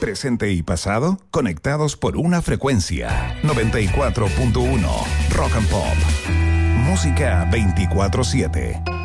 presente y pasado conectados por una frecuencia. 94.1 Rock and Pop. Música 24/7.